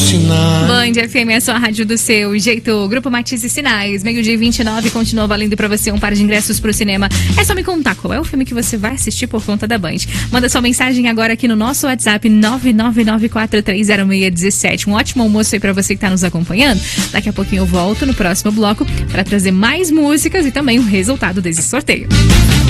sinais. Band FM é a sua rádio do seu jeito. Grupo Matiz e Sinais. Meio-dia 29 continua valendo pra você um par de ingressos pro cinema. É só me contar qual é o filme que você vai assistir por conta da Band. Manda sua mensagem agora aqui no nosso WhatsApp 999430617. Um ótimo almoço aí pra você que tá nos acompanhando. Daqui a pouquinho eu volto no próximo bloco pra trazer mais músicas e também o resultado desse sorteio.